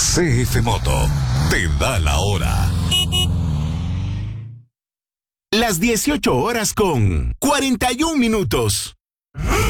CF Moto te da la hora. Las 18 horas con 41 minutos.